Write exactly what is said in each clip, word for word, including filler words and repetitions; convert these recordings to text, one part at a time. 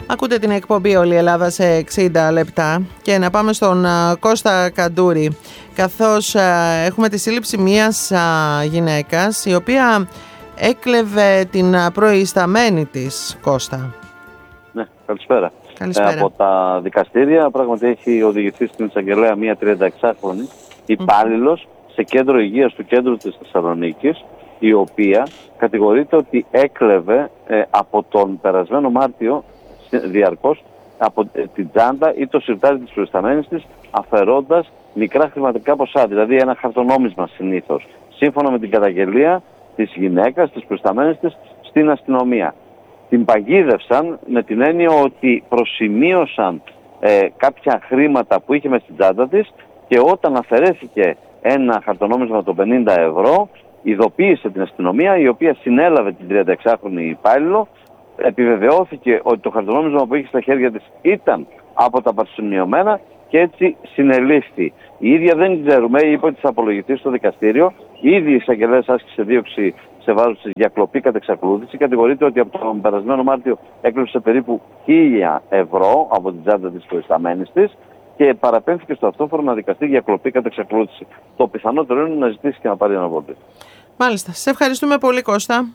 Ακούτε την εκπομπή «Όλη η Ελλάδα σε εξήντα λεπτά» και να πάμε στον α, Κώστα Καντούρη, καθώς α, έχουμε τη σύλληψη μιας α, γυναίκας η οποία έκλεβε την α, προϊσταμένη της. Κώστα. Ναι, καλησπέρα. Καλησπέρα. Ε, από τα δικαστήρια πράγματι έχει οδηγηθεί στην εισαγγελέα μια τριανταεξάχρονη υπάλληλος mm. σε κέντρο υγείας του κέντρου της Θεσσαλονίκης, η οποία κατηγορείται ότι έκλεβε ε, από τον περασμένο Μάρτιο διαρκώς από την τσάντα ή το σιρτάρι της προϊσταμένης της, αφαιρώντας μικρά χρηματικά ποσά, δηλαδή ένα χαρτονόμισμα συνήθως, σύμφωνα με την καταγγελία της γυναίκας, της προϊσταμένης της, στην αστυνομία. Την παγίδευσαν με την έννοια ότι προσημείωσαν ε, κάποια χρήματα που είχε μες στην τσάντα της και όταν αφαιρέθηκε ένα χαρτονόμισμα των πενήντα ευρώ, ειδοποίησε την αστυνομία, η οποία συνέλαβε την τριανταεξάχρονη υπάλληλο. Επιβεβαιώθηκε ότι το χαρτονόμισμα που είχε στα χέρια της ήταν από τα παρσημειωμένα και έτσι συνελήφθη. Η ίδια δεν ξέρουμε, είπε ότι θα απολογηθεί στο δικαστήριο. Ήδη η εισαγγελέας άσκησε δίωξη σε βάρος της για κλοπή κατ' εξακολούθηση. Κατηγορείται ότι από τον περασμένο Μάρτιο έκλεψε περίπου χίλια ευρώ από την τσάντα της προϊσταμένης της και παραπέμφθηκε στο αυτόφορο να δικαστεί για κλοπή κατ' εξακολούθηση. Το πιθανότερο είναι να ζητήσει και να πάρει αναβολή. Μάλιστα. Σε ευχαριστούμε πολύ, Κώστα.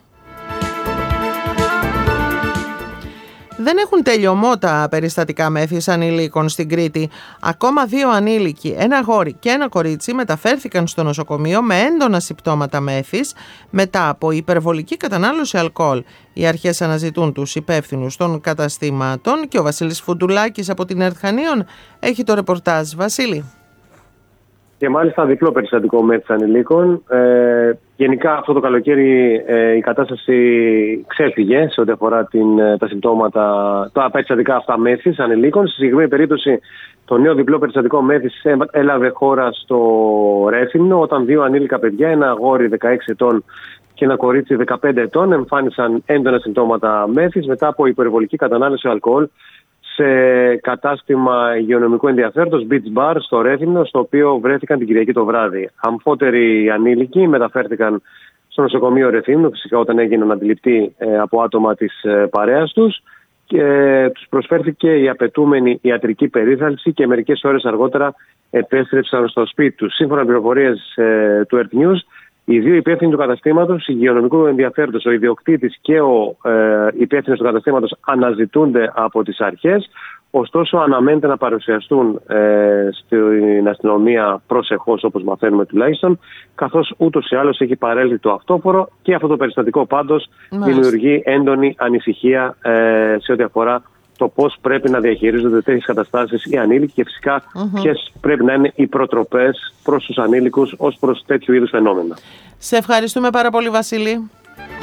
Δεν έχουν τελειωμό τα περιστατικά μέθης ανηλίκων στην Κρήτη. Ακόμα δύο ανήλικοι, ένα αγόρι και ένα κορίτσι, μεταφέρθηκαν στο νοσοκομείο με έντονα συμπτώματα μέθης μετά από υπερβολική κατανάλωση αλκοόλ. Οι αρχές αναζητούν τους υπεύθυνους των καταστήματων και ο Βασίλης Φουντουλάκης από την ΕΡΤ Χανίων έχει το ρεπορτάζ. Βασίλη. Και μάλιστα διπλό περιστατικό μέθης ανηλίκων. Ε, γενικά αυτό το καλοκαίρι ε, η κατάσταση ξέφυγε σε ό,τι αφορά την, τα συμπτώματα, τα περιστατικά αυτά μέθης ανηλίκων. Στη συγκεκριμένη περίπτωση το νέο διπλό περιστατικό μέθης έλαβε χώρα στο Ρέθυμνο, όταν δύο ανήλικα παιδιά, ένα αγόρι δεκαέξι ετών και ένα κορίτσι δεκαπέντε ετών, εμφάνισαν έντονα συμπτώματα μέθης μετά από υπερβολική κατανάλωση αλκοόλ σε κατάστημα υγειονομικού ενδιαφέροντος Beach Bar στο Ρέθυμνο, στο οποίο βρέθηκαν την Κυριακή το βράδυ. Αμφότεροι ανήλικοι μεταφέρθηκαν στο νοσοκομείο Ρεθύμνου, φυσικά όταν έγιναν αντιληπτοί ε, από άτομα της ε, παρέας τους, και ε, τους προσφέρθηκε η απαιτούμενη ιατρική περίθαλψη και μερικές ώρες αργότερα επέστρεψαν στο σπίτι τους. Σύμφωνα με πληροφορίες ε, του ΕΡΤ News, οι δύο υπεύθυνοι του καταστήματος υγειονομικού ενδιαφέροντος, ο ιδιοκτήτης και ο ε, υπεύθυνος του καταστήματος, αναζητούνται από τις αρχές. Ωστόσο, αναμένεται να παρουσιαστούν ε, στην αστυνομία προσεχώς, όπως μαθαίνουμε τουλάχιστον, καθώς ούτως ή άλλως έχει παρέλθει το αυτόφορο και αυτό το περιστατικό πάντως Μάλιστα. δημιουργεί έντονη ανησυχία ε, σε ό,τι αφορά το πώς πρέπει να διαχειρίζονται τέτοιες καταστάσεις οι ανήλικοι και φυσικά mm-hmm. ποιες πρέπει να είναι οι προτροπές προς τους ανήλικους ως προς τέτοιου είδους φαινόμενα. Σε ευχαριστούμε πάρα πολύ, Βασίλη.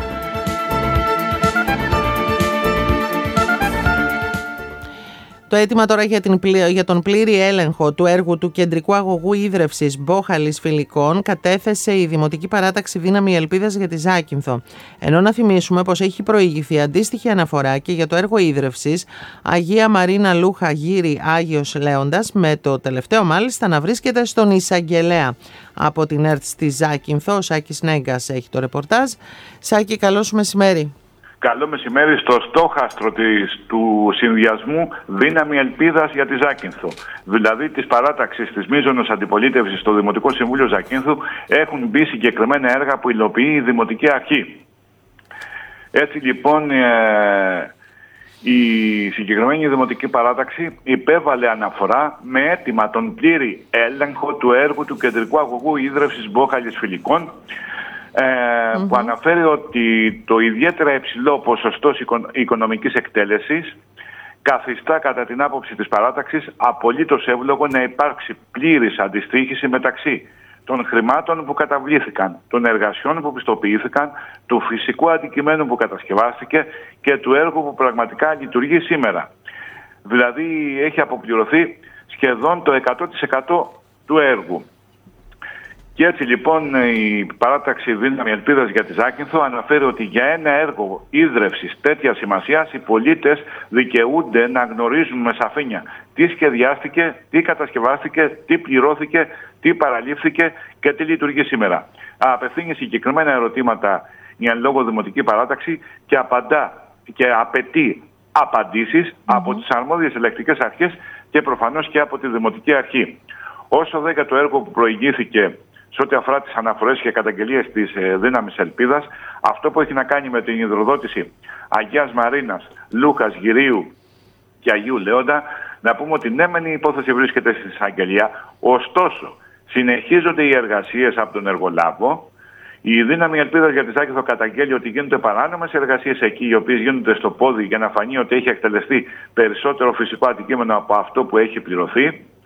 Το αίτημα τώρα για, την, για τον πλήρη έλεγχο του έργου του Κεντρικού Αγωγού Ίδρευσης Μπόχαλης Φιλικών κατέθεσε η Δημοτική Παράταξη Δύναμη Ελπίδας για τη Ζάκυνθο. Ενώ να θυμίσουμε πως έχει προηγηθεί αντίστοιχη αναφορά και για το έργο ίδρευσης Αγία Μαρίνα Λούχα Γύρι Άγιος Λέοντας, με το τελευταίο μάλιστα να βρίσκεται στον εισαγγελέα. Από την ΕΡΤ στη Ζάκυνθο, ο Σάκης Νέγκας έχει το ρεπορτάζ. Σάκη, καλό σου μεσημέρι. Καλό μεσημέρι στο στόχαστρο της, του συνδυασμού Δύναμη Ελπίδας για τη Ζάκυνθο. Δηλαδή της παράταξης της μείζωνος αντιπολίτευσης στο Δημοτικό Συμβούλιο Ζακύνθου έχουν μπει συγκεκριμένα έργα που υλοποιεί η Δημοτική Αρχή. Έτσι λοιπόν ε, η συγκεκριμένη Δημοτική Παράταξη υπέβαλε αναφορά με αίτημα τον πλήρη έλεγχο του έργου του Κεντρικού Αγωγού Ίδρευσης Μπόχαλης Φιλικών, Ε, mm-hmm. που αναφέρει ότι το ιδιαίτερα υψηλό ποσοστό οικονομικής εκτέλεσης καθιστά κατά την άποψη της παράταξης απολύτως εύλογο να υπάρξει πλήρης αντιστοίχηση μεταξύ των χρημάτων που καταβλήθηκαν, των εργασιών που πιστοποιήθηκαν, του φυσικού αντικειμένου που κατασκευάστηκε και του έργου που πραγματικά λειτουργεί σήμερα. Δηλαδή έχει αποπληρωθεί σχεδόν το εκατό τοις εκατό του έργου. Και έτσι λοιπόν η παράταξη Δύναμη Ελπίδας για τη Ζάκυνθο αναφέρει ότι για ένα έργο ίδρευσης τέτοιας σημασίας οι πολίτες δικαιούνται να γνωρίζουν με σαφήνεια τι σχεδιάστηκε, τι κατασκευάστηκε, τι πληρώθηκε, τι παραλήφθηκε και τι λειτουργεί σήμερα. Απευθύνει συγκεκριμένα ερωτήματα η εν λόγω Δημοτική Παράταξη και απαντά και απαιτεί απαντήσεις Mm-hmm. από τις αρμόδιες ελεκτικές αρχές και προφανώς και από τη Δημοτική Αρχή. Όσο δε για το έργο που προηγήθηκε σε ό,τι αφορά τις αναφορές και καταγγελίες της ε, Δύναμης Ελπίδας, αυτό που έχει να κάνει με την υδροδότηση Αγίας Μαρίνας, Λούκας, Γυρίου και Αγίου Λέοντα, να πούμε ότι ναι μεν η υπόθεση βρίσκεται στη εισαγγελία, ωστόσο συνεχίζονται οι εργασίες από τον εργολάβο. Η Δύναμη Ελπίδας για τη Ζάκυνθο καταγγέλει ότι γίνονται παράνομες εργασίες εκεί, οι οποίες γίνονται στο πόδι για να φανεί ότι έχει εκτελεστεί περισσότερο φυσικό αντικείμενο από αυτό που έχει πληρωθεί.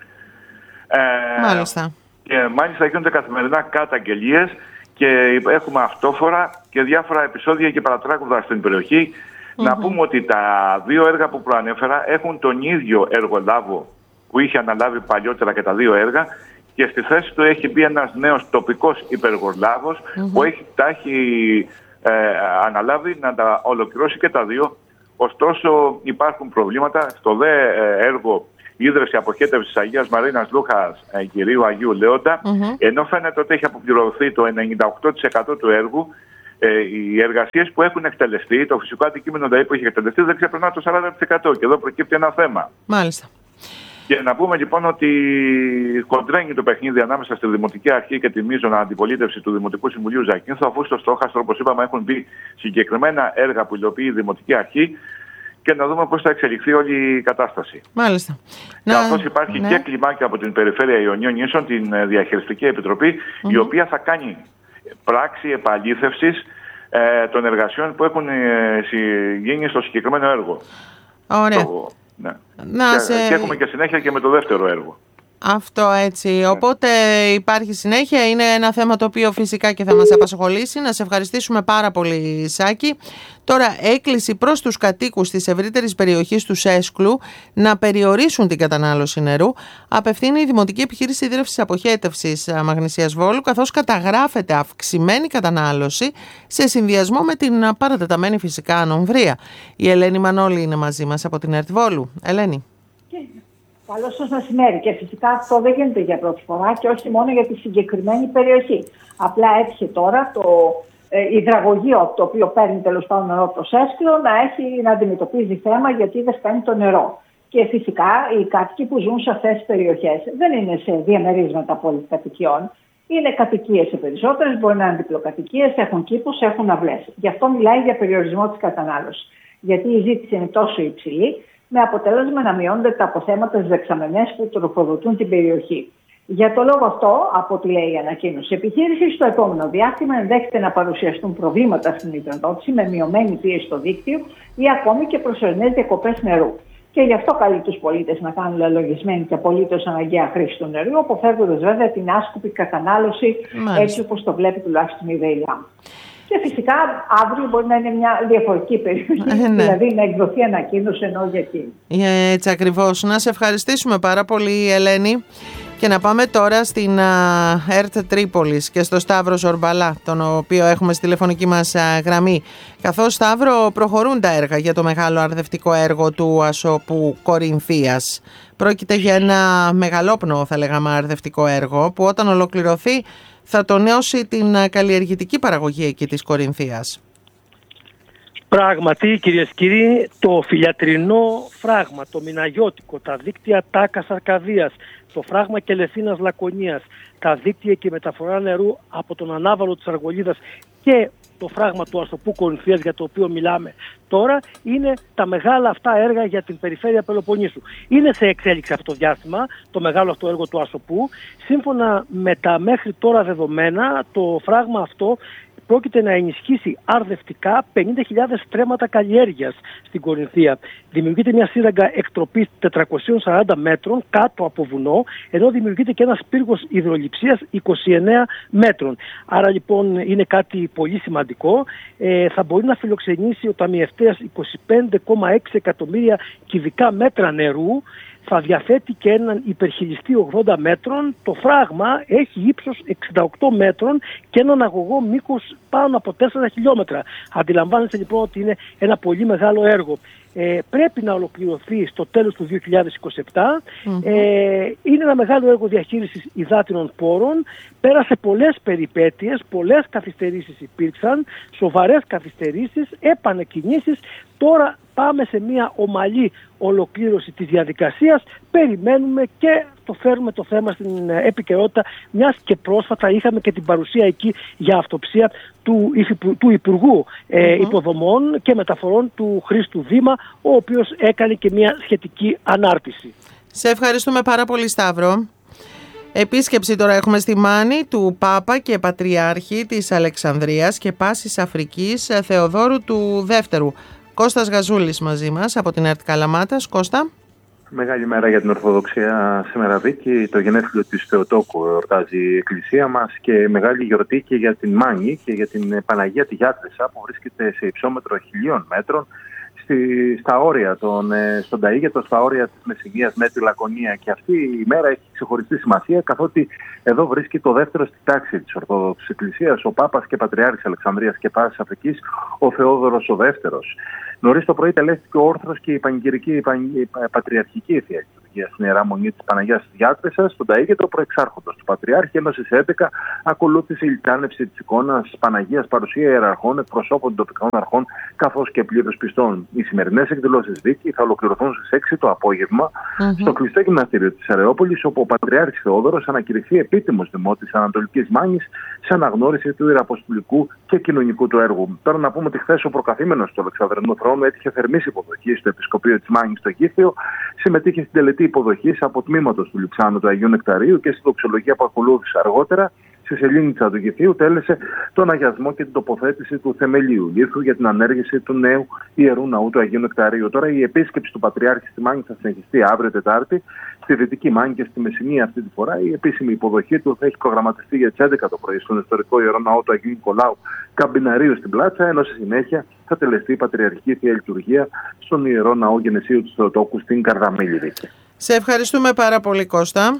Ε, Μάλιστα. Και μάλιστα γίνονται καθημερινά καταγγελίες και έχουμε αυτόφορα και διάφορα επεισόδια και παρατράγουδα στην περιοχή. Mm-hmm. Να πούμε ότι τα δύο έργα που προανέφερα έχουν τον ίδιο εργολάβο που είχε αναλάβει παλιότερα και τα δύο έργα, και στη θέση του έχει μπει ένας νέος τοπικός υπεργολάβος mm-hmm. που έχει, τα έχει ε, αναλάβει να τα ολοκληρώσει και τα δύο. Ωστόσο υπάρχουν προβλήματα στο δε έργο ίδρυυση αποχέτευσης Αγίας Μαρίνας, Λούχας, ε, Κυρίου, Αγίου Λέοντα, mm-hmm. ενώ φαίνεται ότι έχει αποπληρωθεί το ενενήντα οκτώ τοις εκατό του έργου, ε, οι εργασίες που έχουν εκτελεστεί, το φυσικό αντικείμενο δηλαδή που έχει εκτελεστεί, δεν ξεπερνά το σαράντα τοις εκατό. Και εδώ προκύπτει ένα θέμα. Μάλιστα. Και να πούμε λοιπόν ότι κοντρένει το παιχνίδι ανάμεσα στη Δημοτική Αρχή και τη μείζωνα αντιπολίτευση του Δημοτικού Συμβουλίου Ζακύνθου, αφού στο στόχαστρο, όπως είπαμε, έχουν μπει συγκεκριμένα έργα που υλοποιεί η Δημοτική Αρχή, και να δούμε πώς θα εξελιχθεί όλη η κατάσταση. Μάλιστα. Καθώς υπάρχει ναι. και κλιμάκια από την Περιφέρεια Ιωνίων Νήσων, την Διαχειριστική Επιτροπή, mm-hmm. η οποία θα κάνει πράξη επαλήθευσης ε, των εργασιών που έχουν ε, γίνει στο συγκεκριμένο έργο. Ωραία. Το, ναι. Να και, σε... και έχουμε και συνέχεια και με το δεύτερο έργο. Αυτό έτσι. Οπότε υπάρχει συνέχεια. Είναι ένα θέμα το οποίο φυσικά και θα μας απασχολήσει. Να σε ευχαριστήσουμε πάρα πολύ, Σάκη. Τώρα, έκκληση προς τους κατοίκους της ευρύτερης περιοχής του Σέσκλου να περιορίσουν την κατανάλωση νερού απευθύνει η Δημοτική Επιχείρηση Ίδρυυσης Αποχέτευσης Μαγνησίας Βόλου, καθώς καταγράφεται αυξημένη κατανάλωση σε συνδυασμό με την παρατεταμένη φυσικά ανομβρία. Η Ελένη Μανώλη είναι μαζί μας από την ΕΡΤ Βόλου. Ελένη. Καλό σας μεσημέρι. Και φυσικά αυτό δεν γίνεται για πρώτη φορά και όχι μόνο για τη συγκεκριμένη περιοχή. Απλά έτυχε τώρα το ε, υδραγωγείο, το οποίο παίρνει τέλος πάντων νερό από το Σέσκλο, να, έχει, να αντιμετωπίζει θέμα γιατί δεν φτάνει το νερό. Και φυσικά οι κάτοικοι που ζουν σε αυτές τις περιοχές δεν είναι σε διαμερίσματα πολυκατοικιών. Είναι κατοικίες σε περισσότερες, μπορεί να είναι διπλοκατοικίες, έχουν κήπους, έχουν αυλές. Γι' αυτό μιλάει για περιορισμό της κατανάλωσης. Γιατί η ζήτηση είναι τόσο υψηλή, με αποτέλεσμα να μειώνονται τα αποθέματα στις δεξαμενές που τροφοδοτούν την περιοχή. Για το λόγο αυτό, από ό,τι λέει η ανακοίνωση, η επιχείρηση στο επόμενο διάστημα ενδέχεται να παρουσιαστούν προβλήματα στην υδροδότηση με μειωμένη πίεση στο δίκτυο ή ακόμη και προσωρινές διακοπές νερού. Και γι' αυτό καλεί τους πολίτες να κάνουν λογισμένη και απολύτως αναγκαία χρήση του νερού, αποφεύγοντας βέβαια την άσκοπη κατανάλωση, Μάλιστα. έτσι όπως το βλέπει τουλάχιστον η ΔΕΙΛΑ. Και φυσικά αύριο μπορεί να είναι μια διαφορετική περιοχή, ε, ναι. δηλαδή να εκδοθεί ανακοίνωση ενώ για εκείνη. Έτσι ακριβώς. Να σε ευχαριστήσουμε πάρα πολύ, Ελένη. Και να πάμε τώρα στην ΕΡΤ Τρίπολης και στο Σταύρο Ζορμπαλά, τον οποίο έχουμε στη τηλεφωνική μας γραμμή. Καθώς, Σταύρο, προχωρούν τα έργα για το μεγάλο αρδευτικό έργο του Ασόπου Κορινθίας. Πρόκειται για ένα μεγαλόπνοο, θα λέγαμε, αρδευτικό έργο που όταν ολοκληρωθεί θα τονώσει την καλλιεργητική παραγωγή εκεί της Κορινθίας. Πράγματι, κυρίες και κύριοι, το φιλιατρινό φράγμα, το μηναγιώτικο, τα δίκτυα Τάκας Αρκαδίας, το φράγμα Κελεσίνας Λακωνίας, τα δίκτυα και μεταφορά νερού από τον ανάβαλο της Αργολίδας και το φράγμα του Ασοπού Κορινθίας, για το οποίο μιλάμε τώρα, είναι τα μεγάλα αυτά έργα για την περιφέρεια Πελοποννήσου. Είναι σε εξέλιξη αυτό το διάστημα το μεγάλο αυτό έργο του Ασοπού. Σύμφωνα με τα μέχρι τώρα δεδομένα, το φράγμα αυτό πρόκειται να ενισχύσει αρδευτικά πενήντα χιλιάδες στρέμματα καλλιέργειας στην Κορινθία. Δημιουργείται μια σύραγγα εκτροπής τετρακόσιων σαράντα μέτρων κάτω από βουνό, ενώ δημιουργείται και ένας πύργος υδρολειψίας είκοσι εννέα μέτρων. Άρα λοιπόν είναι κάτι πολύ σημαντικό. Ε, θα μπορεί να φιλοξενήσει ο ταμιευτέας είκοσι πέντε κόμμα έξι εκατομμύρια κυβικά μέτρα νερού. Θα διαθέτει και έναν υπερχιλιστή ογδόντα μέτρων. Το φράγμα έχει ύψος εξήντα οκτώ μέτρων και έναν αγωγό μήκος πάνω από τέσσερα χιλιόμετρα. Αντιλαμβάνεστε λοιπόν ότι είναι ένα πολύ μεγάλο έργο. ε, πρέπει να ολοκληρωθεί στο τέλος του δύο χιλιάδες είκοσι επτά. Mm-hmm. Ε, είναι ένα μεγάλο έργο διαχείρισης υδάτινων πόρων. Πέρασε πολλές περιπέτειες, πολλές καθυστερήσεις υπήρξαν, σοβαρές καθυστερήσεις, επανεκκινήσεις. Τώρα πάμε σε μια ομαλή ολοκλήρωση της διαδικασίας. Περιμένουμε και το φέρουμε το θέμα στην επικαιρότητα, μιας και πρόσφατα είχαμε και την παρουσία εκεί για αυτοψία του, του Υπουργού ε, mm-hmm. Υποδομών και Μεταφορών του Χρήστου Δήμα, ο οποίος έκανε και μια σχετική ανάρτηση. Σε ευχαριστούμε πάρα πολύ, Σταύρο. Επίσκεψη τώρα έχουμε στη Μάνη του Πάπα και Πατριάρχη της Αλεξανδρίας και Πάσης Αφρικής Θεοδόρου του Δεύτερου. Κώστας Γαζούλης μαζί μας από την ΕΡΤ Καλαμάτας. Κώστα. Μεγάλη μέρα για την Ορθοδοξία σήμερα, Βίκη. Το γενέθλιο της Θεοτόκου εορτάζει η Εκκλησία μας και μεγάλη γιορτή και για την Μάνη και για την Παναγία τη Γιάτρεσσα που βρίσκεται σε υψόμετρο χιλίων μέτρων στη, στα όρια των, στον Ταΐγετο, στα όρια της Μεσσηνίας με τη Λακωνία. Και αυτή η μέρα έχει ξεχωριστή σημασία, καθότι εδώ βρίσκει το δεύτερο στη τάξη της Ορθόδοξης Εκκλησίας, ο Πάπας και Πατριάρχης Αλεξανδρίας και Πάσης Αφρικής, ο Θεόδωρος ο Δεύτερος. Νωρίς το πρωί τελέστηκε ο όρθρος και η πανηγυρική η πατριαρχική θεία λειτουργία στην Ιερά Μονή της Παναγιάς της Γιάτρισσας, στον Ταΐγετο προεξάρχοντος του Πατριάρχη, ενώ στις έντεκα ακολούθησε η λιτάνευση της εικόνας Παναγίας, παρουσία ιεραρχών, εκπροσώπων τοπικών αρχών καθώς και πλήθος πιστών. Οι σημερινές εκδηλώσεις, Βίκη, θα ολοκληρωθούν στις έξι το απόγευμα mm-hmm. στο κλειστό γυμναστήριο της Αρεόπολης, όπου ο Πατριάρχης Θεόδωρος ανακηρυχθεί επίτιμος δημότης Ανατολικής Μάνης σε αναγνώριση του ιεραποστολικού και κοινωνικού του έργου. Τώρα να πούμε ότι χθες ο προκαθήμενος του Αλεξανδρινού Θρόνου έτυχε θερμής υποδοχής στο Επισκοπείο της Μάνης στο Γήθιο, συμμετείχε στην τελετή υποδοχής από τμήματος του Λιψάνου του Αγίου Νεκταρίου και στη δοξολογία που ακολούθησε αργότερα. Στη σελήνητσα του Γηθίου τέλεσε τον αγιασμό και την τοποθέτηση του θεμελίου λίθου για την ανέργηση του νέου ιερού ναού του Αγίου Νεκταρίου. Τώρα η επίσκεψη του Πατριάρχη στη Μάνη θα συνεχιστεί αύριο Τετάρτη, στη Δυτική Μάνη και στη Μεσσηνία αυτή τη φορά. Η επίσημη υποδοχή του θα έχει προγραμματιστεί για τις έντεκα το πρωί στον ιστορικό ιερό ναό του Αγίου Νικολάου Καμπιναρίου στην Πλάτσα, ενώ στη συνέχεια θα τελεστεί η Πατριαρχική Θεία Λειτουργία στον ιερό ναό Γενεσίου του Θεοτόκου στην Καρδαμήλη. Σε ευχαριστούμε πάρα πολύ, Κώστα.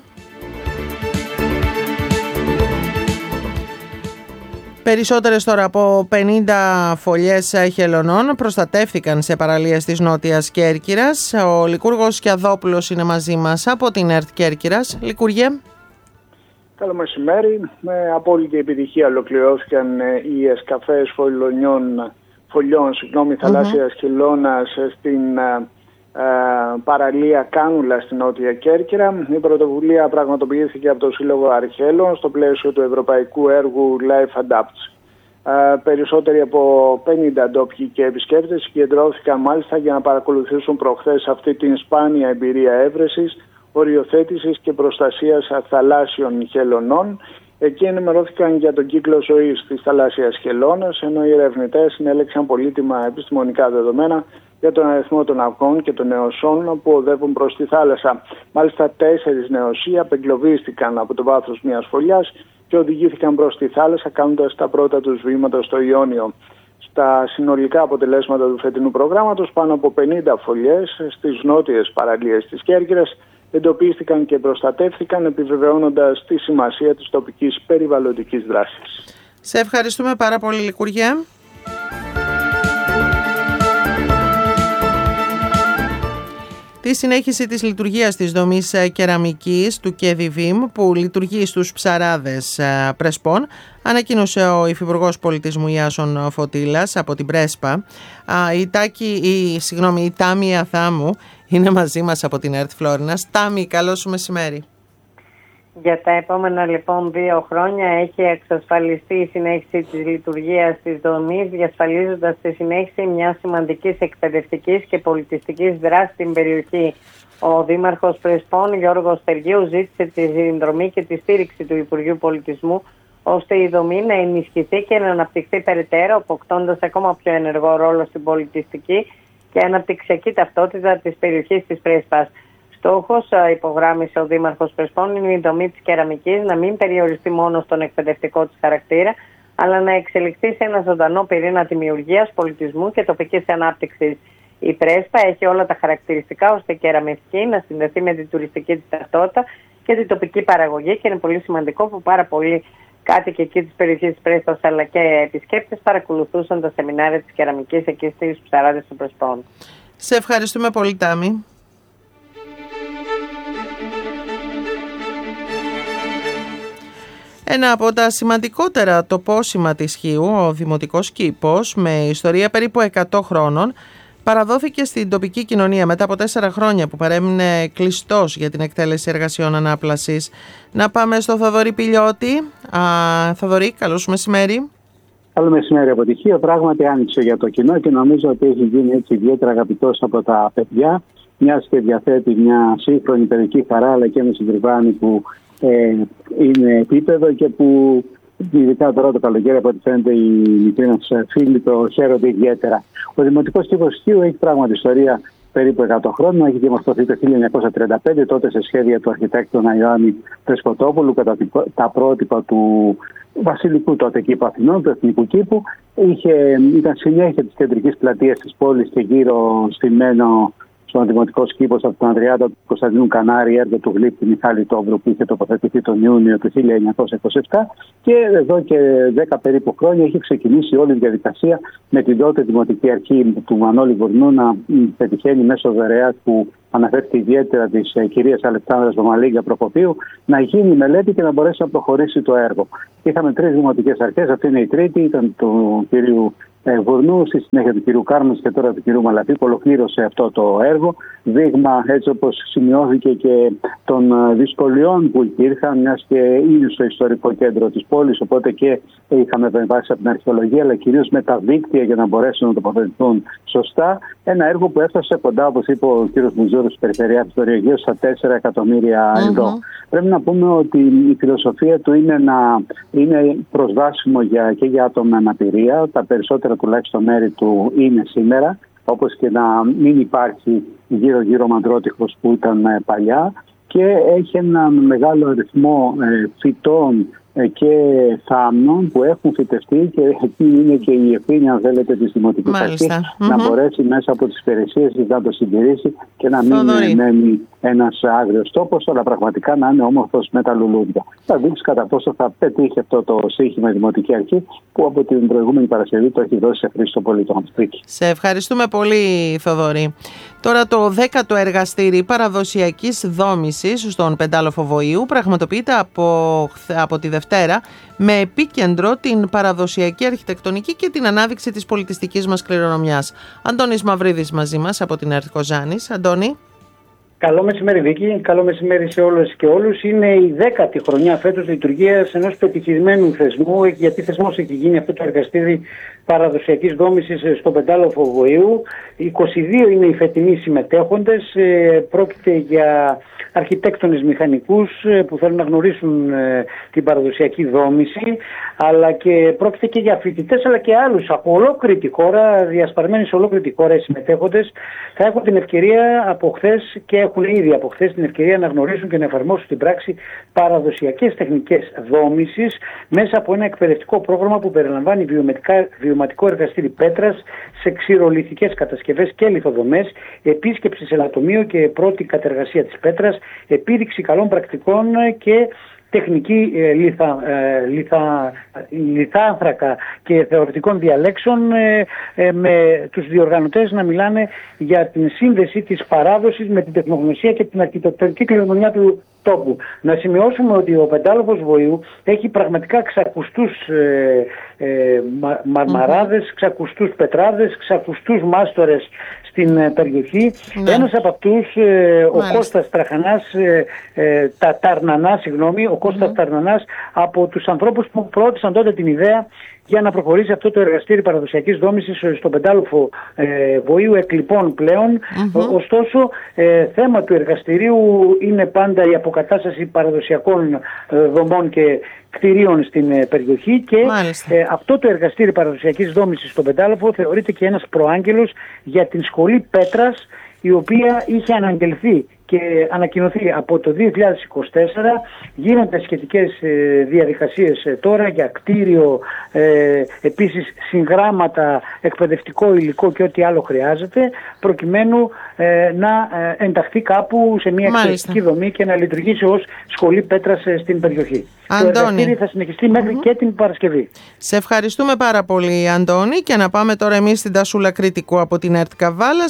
Περισσότερες τώρα από πενήντα φωλιές χελωνών προστατεύθηκαν σε παραλίες της Νότιας Κέρκυρας. Ο Λικούργος Κιαδόπουλος είναι μαζί μας από την ΕΡΤ Κέρκυρας. Λικούργε. Καλό μεσημέρι. Με απόλυτη επιτυχία ολοκληρώθηκαν οι εσκαφές φωλιών, φωλιών συγγνώμη, θαλάσσιας mm-hmm. χελώνας στην Uh, παραλία Κάνουλα στην Νότια Κέρκυρα. Η πρωτοβουλία πραγματοποιήθηκε από το Σύλλογο Αρχέλων στο πλαίσιο του ευρωπαϊκού έργου Life Adapts. Uh, περισσότεροι από πενήντα ντόπιοι και επισκέπτες συγκεντρώθηκαν μάλιστα για να παρακολουθήσουν προχθές αυτή την σπάνια εμπειρία έβρεσης, οριοθέτησης και προστασίας θαλάσσιων χελωνών. Εκεί ενημερώθηκαν για τον κύκλο ζωής της θαλάσσιας χελώνας, ενώ οι ερευνητές συνέλεξαν πολύτιμα επιστημονικά δεδομένα για τον αριθμό των αυγών και των νεοσών που οδεύουν προς τη θάλασσα. Μάλιστα, τέσσερις νεοσοί απεγκλωβίστηκαν από το βάθος μιας φωλιάς και οδηγήθηκαν προς τη θάλασσα, κάνοντας τα πρώτα τους βήματα στο Ιόνιο. Στα συνολικά αποτελέσματα του φετινού προγράμματος, πάνω από πενήντα φωλιές στις νότιες παραλίες της Κέρκυρας εντοπίστηκαν και προστατεύθηκαν, επιβεβαιώνοντας τη σημασία της τοπικής περιβαλλοντικής δράσης. Σε ευχαριστούμε πάρα πολύ, Λικούργε. Τη συνέχιση της λειτουργίας της δομής κεραμικής του ΚΕΔΙΒΙΜ που λειτουργεί στους ψαράδες Πρεσπών ανακοίνωσε ο Υφυπουργός Πολιτισμού Ιάσον Φωτήλας από την Πρέσπα. Η, Τάκη, η, συγγνώμη, η Τάμη Αθάμου είναι μαζί μας από την ΕΡΤ Φλόρινας. Τάμη, καλό σου μεσημέρι. Για τα επόμενα λοιπόν δύο χρόνια έχει εξασφαλιστεί η συνέχιση της λειτουργίας της δομής, διασφαλίζοντας τη συνέχιση μιας σημαντικής εκπαιδευτικής και πολιτιστικής δράσης στην περιοχή. Ο Δήμαρχος Πρεσπών, Γιώργος Τεργίου, ζήτησε τη συνδρομή και τη στήριξη του Υπουργείου Πολιτισμού, ώστε η δομή να ενισχυθεί και να αναπτυχθεί περαιτέρω, αποκτώντας ακόμα πιο ενεργό ρόλο στην πολιτιστική και αναπτυξιακή ταυτότητα της περιοχής της Πρέσπας. Στόχος, υπογράμμισε ο Δήμαρχος Πρεσπών, είναι η δομή της κεραμικής να μην περιοριστεί μόνο στον εκπαιδευτικό της χαρακτήρα, αλλά να εξελιχθεί σε ένα ζωντανό πυρήνα δημιουργίας, πολιτισμού και τοπικής ανάπτυξης. Η Πρέσπα έχει όλα τα χαρακτηριστικά ώστε η κεραμική να συνδεθεί με την τουριστική της ταυτότητα και την τοπική παραγωγή, και είναι πολύ σημαντικό που πάρα πολλοί κάτοικοι εκεί της περιοχής της Πρέσπας αλλά και επισκέπτες παρακολουθούσαν τα σεμινάρια της κεραμικής εκεί στις ψαράδες των Πρεσπών. Σε ευχαριστούμε πολύ, Τάμι. Ένα από τα σημαντικότερα τοπόσημα της Χίου, ο Δημοτικός Κήπος, με ιστορία περίπου εκατό χρόνων, παραδόθηκε στην τοπική κοινωνία μετά από τέσσερα χρόνια που παρέμεινε κλειστός για την εκτέλεση εργασιών ανάπλασης. Να πάμε στο Θοδωρή Πηλιώτη. Α, Θοδωρή, καλώς μεσημέρι. Καλό μεσημέρι από τη Χίο. Πράγματι άνοιξε για το κοινό και νομίζω ότι έχει γίνει έτσι ιδιαίτερα αγαπητός από τα παιδιά, μιας και διαθέτει μια σύγχρονη παιδική χαρά, αλλά και ένα συντριβάνι που ε, είναι επίπεδο και που ειδικά τώρα το καλοκαίρι, από ό,τι φαίνεται, οι μικροί μας φίλοι το χαίρονται ιδιαίτερα. Ο Δημοτικός Κήπος Χίου έχει πράγματι ιστορία περίπου εκατό χρόνων. Έχει διαμορφωθεί το χίλια εννιακόσια τριάντα πέντε, τότε σε σχέδια του αρχιτέκτονα Ιωάννη Δεσποτόπουλου, κατά τα πρότυπα του βασιλικού τότε κήπου Αθηνών, του Εθνικού Κήπου. Είχε, ήταν συνέχεια της κεντρικής πλατείας της πόλης και γύρω στημένο στον Δημοτικό Κήπο από τον Ανδριάτα του Κωνσταντίνου Κανάρη, έργο του γλύπτη Μιχάλη Τόβρου, που είχε τοποθετηθεί τον Ιούνιο του χίλια εννιακόσια είκοσι επτά, και εδώ και δέκα περίπου χρόνια έχει ξεκινήσει όλη η διαδικασία με την τότε Δημοτική Αρχή του Μανώλη Βουρνού να πετυχαίνει μέσω δωρεάς που αναφέρθηκε ιδιαίτερα της ε, κυρίας Αλεξάνδρας Βαμαλίγκα Προκοπίου, να γίνει μελέτη και να μπορέσει να προχωρήσει το έργο. Είχαμε τρεις δημοτικές αρχές, αυτή είναι η τρίτη, ήταν του κυρίου ε, Βουρνού, στη συνέχεια του κυρίου Κάρμος και τώρα του κυρίου Μαλαφή, που ολοκλήρωσε αυτό το έργο. Δείγμα, έτσι όπως σημειώθηκε, και των ε, δυσκολιών που υπήρχαν, μιας και είναι στο ιστορικό κέντρο της πόλης, οπότε και είχαμε επεμβάσει από την αρχαιολογία, αλλά κυρίως με τα δίκτυα για να μπορέσουν να τοποθετηθούν σωστά. Ένα έργο που έφτασε κοντά, όπως είπε ο κύριος Μουζούρος της Περιφερειάς του Αιγαίου, στα τέσσερα εκατομμύρια ευρώ. Mm-hmm. Πρέπει να πούμε ότι η φιλοσοφία του είναι να είναι προσβάσιμο για, και για άτομα με αναπηρία. Τα περισσότερα τουλάχιστον μέρη του είναι σήμερα, όπως και να μην υπάρχει γύρω-γύρω μαντρότυχος που ήταν παλιά, και έχει έναν μεγάλο αριθμό ε, φυτών και θάμνων που έχουν φυτευτεί, και εκεί είναι και η ευθύνη, αν θέλετε, της Δημοτικής Αρχής να mm-hmm. μπορέσει μέσα από τις υπηρεσίες να το συντηρήσει και να μην Φοδωρή. μένει ένας άγριος τόπος, αλλά πραγματικά να είναι όμορφος με τα λουλούδια. Θα δείξει κατά πόσο θα πετύχει αυτό το σύγχυμα η Δημοτική Αρχή, που από την προηγούμενη Παρασκευή το έχει δώσει σε χρήση των πολιτών. Σε ευχαριστούμε πολύ, Θοδωρή. Τώρα το δέκατο εργαστήρι παραδοσιακής δόμησης στον Πεντάλοφο Βοήου πραγματοποιείται από, από τη Δευτέρα, με επίκεντρο την παραδοσιακή αρχιτεκτονική και την ανάδειξη της πολιτιστικής μας κληρονομιάς. Αντώνης Μαυρίδης μαζί μας από την ΕΡΤ Κοζάνης. Αντώνη. Καλό μεσημέρι, Βίκη. Καλό μεσημέρι σε όλες και όλους. Είναι η δέκατη χρονιά φέτος λειτουργίας ενός πετυχημένου θεσμού, γιατί θεσμός έχει γίνει αυτό το εργαστήρι παραδοσιακής δόμησης στο Πεντάλοφο Βοήου. είκοσι δύο είναι οι φετινοί συμμετέχοντες. Πρόκειται για αρχιτέκτονες μηχανικούς που θέλουν να γνωρίσουν την παραδοσιακή δόμηση, αλλά και πρόκειται και για φοιτητές, αλλά και άλλους από ολόκληρη τη χώρα, διασπαρμένοι σε ολόκληρη τη χώρα οι συμμετέχοντες. Θα έχουν την ευκαιρία από χθες, και έχουν ήδη από χθες την ευκαιρία να γνωρίσουν και να εφαρμόσουν στην πράξη παραδοσιακές τεχνικές δόμησης μέσα από ένα εκπαιδευτικό πρόγραμμα που περιλαμβάνει βιωματικό εργαστήρι πέτρας σε ξηρολιθικές κατασκευές και λιθοδομές, επίσκεψη σε λατομείο και πρώτη κατεργασία της πέτρας, επίδειξη καλών πρακτικών και τεχνική ε, λιθα, ε, λιθα, λιθάνθρακα και θεωρητικών διαλέξεων, ε, ε, με τους διοργανωτές να μιλάνε για την σύνδεση της παράδοσης με την τεχνογνωσία και την αρχιτεκτονική κληρονομιά του τόπου. Να σημειώσουμε ότι ο Πεντάλοφος Βοήου έχει πραγματικά ξακουστούς ε, ε, μα, μαρμαράδες, mm-hmm. ξακουστούς πετράδες, ξακουστούς μάστορες στην ε, περιοχή. Ναι. Ένας από αυτούς, ε, ο Μάλιστα. Κώστας Τραχανάς, ε, ε, τα Ταρνανά, συγγνώμη, ο Κώστας mm-hmm. Ταρνανάς, από τους ανθρώπους που πρόθεσαν τότε την ιδέα για να προχωρήσει αυτό το εργαστήρι παραδοσιακής δόμησης στο Πεντάλοφο ε, Βοήου, εκλειπών πλέον. Mm-hmm. Ωστόσο, ε, θέμα του εργαστηρίου είναι πάντα η αποκατάσταση παραδοσιακών ε, δομών και κτηρίων στην ε, περιοχή, και ε, αυτό το εργαστήρι παραδοσιακής δόμησης στο Πεντάλοφο θεωρείται και ένας προάγγελος για την σχολή πέτρας, η οποία είχε αναγγελθεί και ανακοινωθεί από το δύο χιλιάδες είκοσι τέσσερα. Γίνονται σχετικές ε, διαδικασίες ε, τώρα για κτίριο, ε, επίσης συγγράμματα, εκπαιδευτικό υλικό και ό,τι άλλο χρειάζεται, προκειμένου ε, να ε, ενταχθεί κάπου σε μια εκπαιδευτική δομή και να λειτουργήσει ως σχολή πέτρας ε, στην περιοχή. Αντώνη. Το εργαστήρι θα συνεχιστεί μέχρι mm-hmm. και την Παρασκευή. Σε ευχαριστούμε πάρα πολύ, Αντώνη, και να πάμε τώρα εμείς στην Τασούλα Κρήτικου από την ΕΡΤ Καβάλας.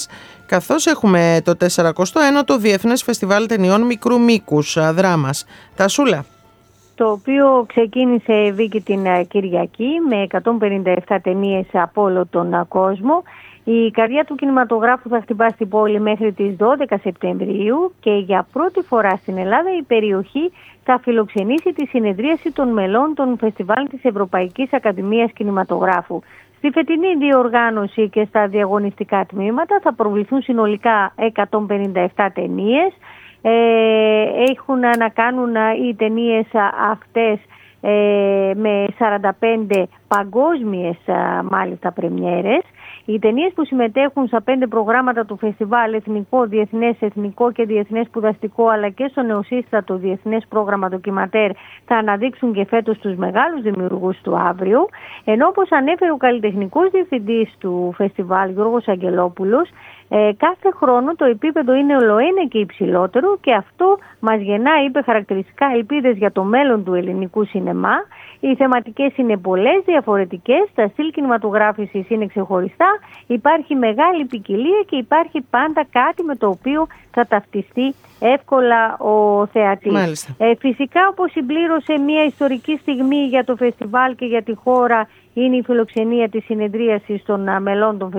Καθώς έχουμε το τετρακοστό ένατο Διεθνές Φεστιβάλ Ταινιών Μικρού Μήκους, δράμας. Τασούλα. Το οποίο ξεκίνησε, Βίκη, την Κυριακή με εκατόν πενήντα επτά ταινίες από όλο τον κόσμο. Η καρδιά του κινηματογράφου θα χτυπά στην πόλη μέχρι τις δώδεκα Σεπτεμβρίου και για πρώτη φορά στην Ελλάδα η περιοχή θα φιλοξενήσει τη συνεδρίαση των μελών των φεστιβάλ της Ευρωπαϊκής Ακαδημίας Κινηματογράφου. Στη φετινή διοργάνωση και στα διαγωνιστικά τμήματα θα προβληθούν συνολικά εκατόν πενήντα επτά ταινίες. Ε, έχουν να κάνουν οι ταινίες αυτές ε, με σαράντα πέντε παγκόσμιες μάλιστα πρεμιέρες. Οι ταινίες που συμμετέχουν στα πέντε προγράμματα του φεστιβάλ, εθνικό, διεθνές, εθνικό και διεθνές σπουδαστικό, αλλά και στο νεοσύστατο διεθνές πρόγραμμα ντοκιματέρ, θα αναδείξουν και φέτος τους μεγάλους δημιουργούς του αύριο. Ενώ, όπως ανέφερε ο καλλιτεχνικός διευθυντής του φεστιβάλ, Γιώργος Αγγελόπουλος, ε, κάθε χρόνο το επίπεδο είναι ολοένα και υψηλότερο και αυτό μας γεννά, είπε, χαρακτηριστικά ελπίδες για το μέλλον του ελληνικού σινεμά. Οι θεματικές είναι πολλές, διαφορετικές, τα στυλ κινηματογράφησης είναι ξεχωριστά, υπάρχει μεγάλη ποικιλία και υπάρχει πάντα κάτι με το οποίο θα ταυτιστεί εύκολα ο θεατής. Ε, φυσικά, όπως συμπλήρωσε μια ιστορική στιγμή για το φεστιβάλ και για τη χώρα, είναι η φιλοξενία της συνεδρίασης των μελών των